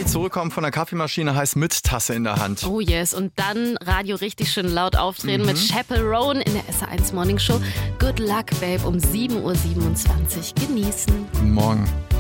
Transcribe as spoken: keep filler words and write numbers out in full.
zurückkommen von der Kaffeemaschine heißt mit Tasse in der Hand. Oh yes, und dann Radio richtig schön laut aufdrehen Mhm. mit Chappell Roan in der S R eins Morning Show. Good luck, Babe, um sieben Uhr siebenundzwanzig. Genießen. Morgen.